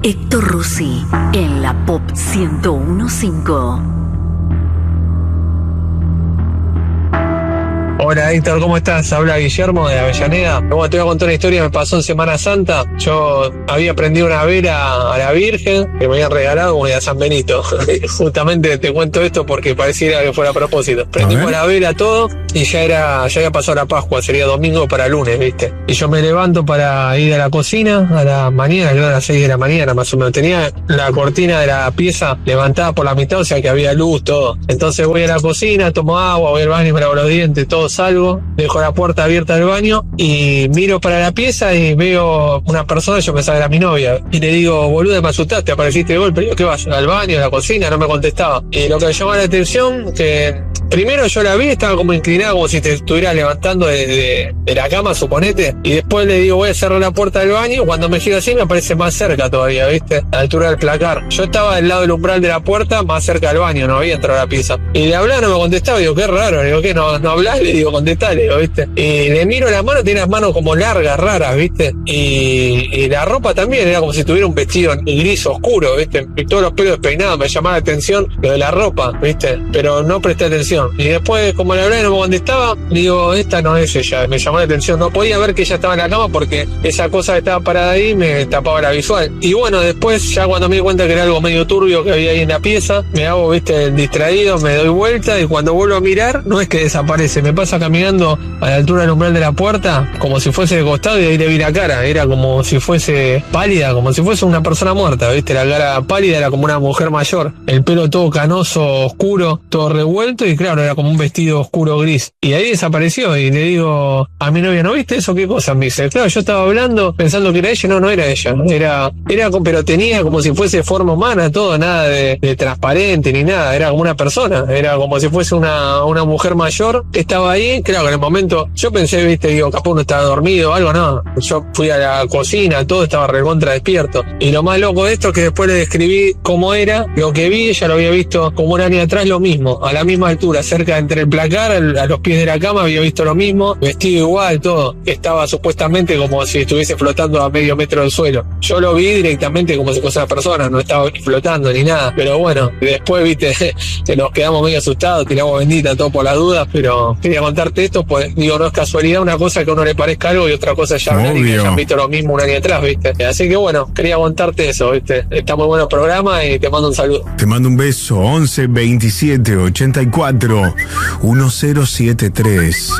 Héctor Rossi en la Pop 101.5. Hola Héctor, ¿cómo estás? Habla Guillermo de Avellaneda. Bueno, te voy a contar una historia que me pasó en Semana Santa. Yo había prendido una vela a la Virgen que me habían regalado como de San Benito. Justamente te cuento esto porque pareciera que fuera a propósito. Prendimos la vela todo y ya había pasado la Pascua, sería domingo para lunes, ¿viste? Y yo me levanto para ir a la cocina a la mañana, creo a las 6 de la mañana más o menos. Tenía la cortina de la pieza levantada por la mitad, o sea que había luz, todo. Entonces voy a la cocina, tomo agua, voy al baño, me lavo los dientes, todo. Salgo, dejo la puerta abierta del baño y miro para la pieza y veo una persona, yo pensaba que era mi novia, y le digo, boluda, me asustaste, apareciste de golpe. Digo, ¿qué vas? ¿Al baño, a la cocina? No me contestaba. Y lo que me llamó la atención, que primero yo la vi, estaba como inclinada, como si te estuvieras levantando de la cama, suponete, y después le digo, voy a cerrar la puerta del baño. Cuando me giro así me aparece más cerca todavía, ¿viste? A la altura del placar. Yo estaba del lado del umbral de la puerta, más cerca del baño, no había entrado a la pieza. Y le hablaba, no me contestaba, digo, qué raro, le digo, ¿qué? ¿No hablás? Le digo, contestale, ¿viste? Y le miro la mano, tiene las manos como largas, raras, ¿viste? Y la ropa también era como si tuviera un vestido gris oscuro, ¿viste? Y todos los pelos despeinados, me llamaba la atención lo de la ropa, ¿viste? Pero no presté atención. Y después, como le hablaba y no me contestaba, digo, esta no es ella, me llamó la atención. No podía ver que ella estaba en la cama porque esa cosa que estaba parada ahí me tapaba la visual. Y bueno, después, ya cuando me di cuenta que era algo medio turbio que había ahí en la pieza, me hago, ¿viste? Distraído, me doy vuelta y cuando vuelvo a mirar, no es que desaparece, me pasa caminando a la altura del umbral de la puerta, como si fuese de costado, y ahí le vi la cara, era como si fuese pálida, como si fuese una persona muerta, ¿viste? La cara pálida era como una mujer mayor, el pelo todo canoso, oscuro, todo revuelto, y claro, era como un vestido oscuro gris. Y ahí desapareció, y le digo a mi novia, ¿no viste eso? ¿Qué cosa? Me dice, claro, yo estaba hablando pensando que era ella, no era ella, pero tenía como si fuese forma humana, todo, nada de transparente ni nada, era como una persona, era como si fuese una mujer mayor que estaba ahí. Claro, en el momento yo pensé, viste, digo, capaz uno estaba dormido o algo, no, yo fui a la cocina, todo estaba recontra despierto. Y lo más loco de esto es que después le describí cómo era, lo que vi, ella lo había visto como un año atrás, lo mismo, a la misma altura, cerca entre el placar, a los pies de la cama, había visto lo mismo, vestido igual, todo, estaba supuestamente como si estuviese flotando a medio metro del suelo. Yo lo vi directamente como si fuese una persona, no estaba ni flotando ni nada, pero bueno, después, viste, que nos quedamos medio asustados, tiramos bendita todo por las dudas, pero quería contarte esto, pues digo, no es casualidad una cosa que a uno le parezca algo y otra cosa ya hablar y que hayan visto lo mismo un año atrás, ¿viste? Así que bueno, quería contarte eso, ¿viste? Está muy bueno el programa y te mando un saludo. Te mando un beso, 11 27 84 1073.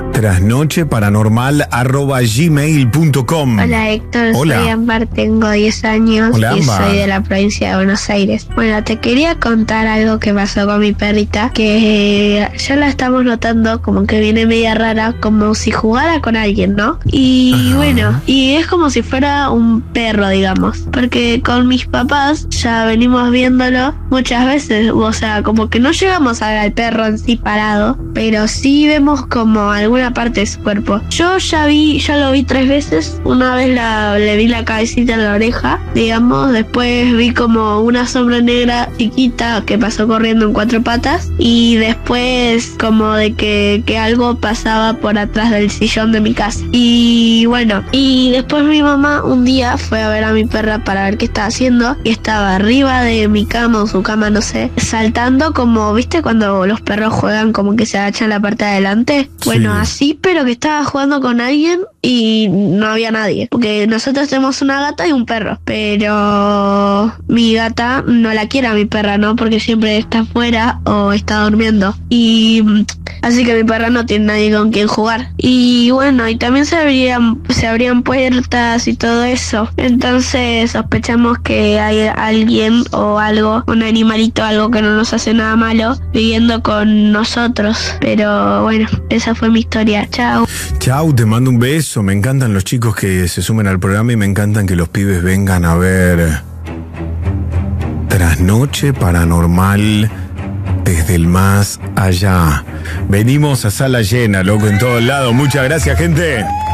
trasnocheparanormal@gmail.com. Hola Héctor, Hola. Soy Ámbar, tengo 10 años. Hola, y Ámbar. soy de la provincia de Buenos Aires. Bueno, te quería contar algo que pasó con mi perrita, que ya la estamos notando como que viene media rara, como si jugara con alguien, ¿no? Y bueno, y es como si fuera un perro, digamos, porque con mis papás ya venimos viéndolo muchas veces, o sea, como que no llegamos a ver al perro en sí parado, pero sí vemos como alguna parte de su cuerpo. Yo ya lo vi 3 veces. Una vez le vi la cabecita en la oreja, digamos. Después vi como una sombra negra chiquita que pasó corriendo en 4 patas. Y después como de que algo pasaba por atrás del sillón de mi casa. Y bueno, y después mi mamá un día fue a ver a mi perra para ver qué estaba haciendo. Y estaba arriba de mi cama o su cama, no sé, saltando como, ¿viste? Cuando los perros juegan como que se agachan la parte de adelante. Bueno, Sí. así, pero que estaba jugando con alguien y no había nadie. Porque nosotros tenemos una gata y un perro. Pero mi gata no la quiere a mi perra, ¿no? Porque siempre está afuera o está durmiendo. Y así que mi perra no tiene nadie con quien jugar. Y bueno, y también se abrían puertas y todo eso. Entonces sospechamos que hay alguien o algo, un animalito, algo que no nos hace nada malo, viviendo con nosotros. Pero bueno, esa fue mi historia. Chao. Chau, te mando un beso. Me encantan los chicos que se sumen al programa y me encantan que los pibes vengan a ver Trasnoche Paranormal desde el más allá. Venimos a sala llena, loco, en todos lados. Muchas gracias, gente.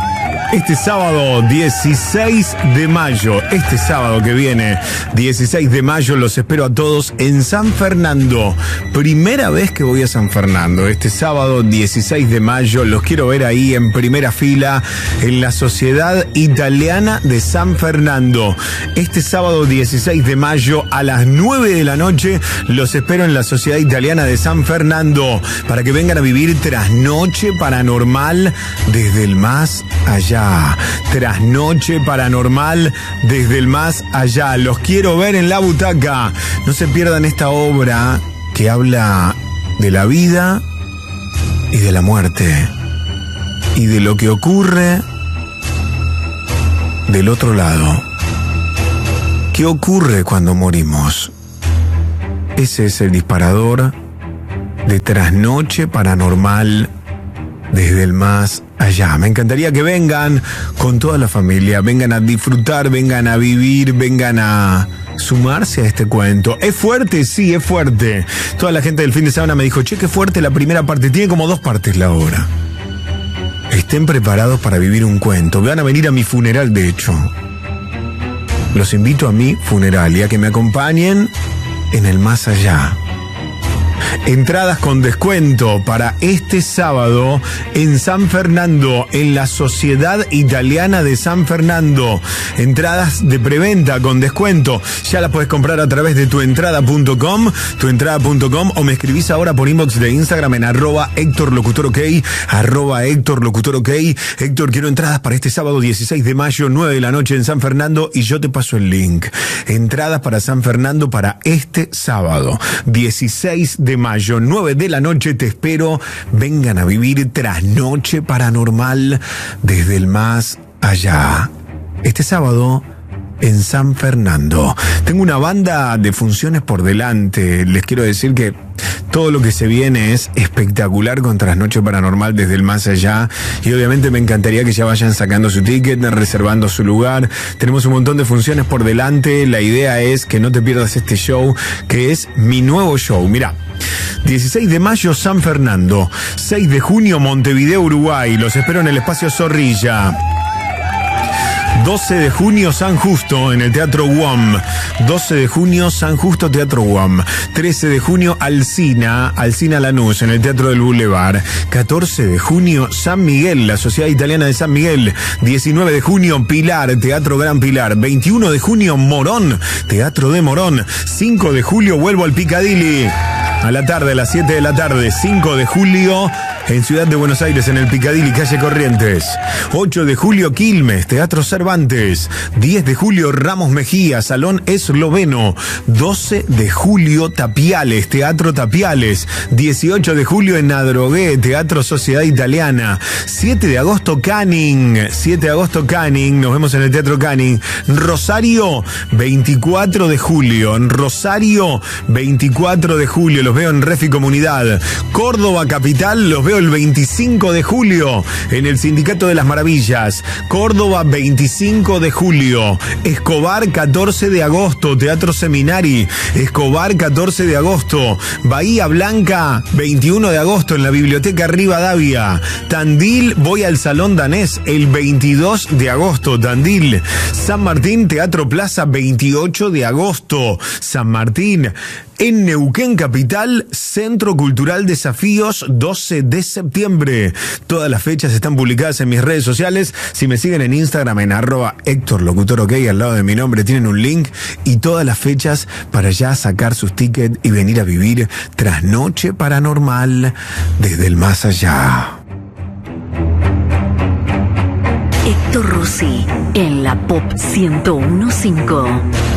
Este sábado 16 de mayo, este sábado que viene, 16 de mayo, los espero a todos en San Fernando. Primera vez que voy a San Fernando. Este sábado 16 de mayo, los quiero ver ahí en primera fila en la Sociedad Italiana de San Fernando. Este sábado 16 de mayo a las 9 de la noche, los espero en la Sociedad Italiana de San Fernando para que vengan a vivir Trasnoche Paranormal desde el más allá. Trasnoche Paranormal desde el más allá. Los quiero ver en la butaca. No se pierdan esta obra que habla de la vida y de la muerte y de lo que ocurre del otro lado. ¿Qué ocurre cuando morimos? Ese es el disparador de Trasnoche Paranormal desde el más allá. Me encantaría que vengan con toda la familia, vengan a disfrutar, vengan a vivir, vengan a sumarse a este cuento. ¿Es fuerte? Sí, es fuerte. Toda la gente del fin de semana me dijo, che, qué fuerte la primera parte, tiene como 2 partes la obra. Estén preparados para vivir un cuento. Van a venir a mi funeral, de hecho. Los invito a mi funeral y a que me acompañen en el más allá. Entradas con descuento para este sábado en San Fernando, en la Sociedad Italiana de San Fernando. Entradas de preventa con descuento. Ya las puedes comprar a través de tuentrada.com o me escribís ahora por inbox de Instagram en @HéctorLocutorOK, @HéctorLocutorOK. Héctor, quiero entradas para este sábado 16 de mayo, 9 de la noche en San Fernando, y yo te paso el link. Entradas para San Fernando para este sábado, 16 de mayo, 9 de la noche, te espero. Vengan a vivir Trasnoche Paranormal desde el más allá. Este sábado en San Fernando. Tengo una banda de funciones por delante. Les quiero decir que todo lo que se viene es espectacular con Trasnoche Paranormal desde el más allá. Y obviamente me encantaría que ya vayan sacando su ticket, reservando su lugar. Tenemos un montón de funciones por delante. La idea es que no te pierdas este show, que es mi nuevo show. Mirá, 16 de mayo San Fernando, 6 de junio Montevideo, Uruguay. Los espero en el Espacio Zorrilla. 12 de junio San Justo en el Teatro UOM. 12 de junio San Justo, Teatro UOM. 13 de junio Alsina Lanús en el Teatro del Boulevard. 14 de junio San Miguel, la Sociedad Italiana de San Miguel. 19 de junio Pilar, Teatro Gran Pilar. 21 de junio Morón, Teatro de Morón. 5 de julio vuelvo al Piccadilly a la tarde, a las 7 de la tarde. 5 de julio en Ciudad de Buenos Aires, en el Piccadilly, calle Corrientes. 8 de julio Quilmes, Teatro Cervantes. 10 de julio Ramos Mejía, Salón Esloveno. 12 de julio Tapiales, Teatro Tapiales. 18 de julio en Adrogué, Teatro Sociedad Italiana. 7 de agosto Canning, 7 de agosto Canning, nos vemos en el Teatro Canning. Rosario, 24 de julio, en Rosario, 24 de julio, los veo en Refi Comunidad. Córdoba Capital, los veo el 25 de julio en el Sindicato de las Maravillas. Córdoba, 25 de julio. Escobar, 14 de agosto, Teatro Seminari. Escobar, 14 de agosto. Bahía Blanca, 21 de agosto en la Biblioteca Rivadavia. Tandil, voy al Salón Danés el 22 de agosto, Tandil. San Martín, Teatro Plaza, 28 de agosto. San Martín. En Neuquén Capital, Centro Cultural Desafíos, 12 de septiembre. Todas las fechas están publicadas en mis redes sociales. Si me siguen en Instagram en @HéctorLocutorOK, al lado de mi nombre tienen un link y todas las fechas para ya sacar sus tickets y venir a vivir Trasnoche Paranormal desde el más allá. Héctor Rossi en la Pop 101.5.